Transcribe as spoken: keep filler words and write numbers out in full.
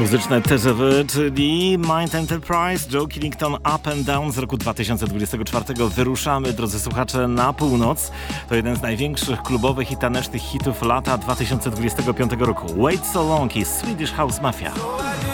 Muzyczne T G W, czyli Mind Enterprise, Joe Killington, Up and Down z roku dwa tysiące dwudziestego czwartego. Wyruszamy, drodzy słuchacze, na północ. To jeden z największych klubowych i tanecznych hitów lata dwa tysiące dwudziestego piątego roku. Wait So Long i Swedish House Mafia.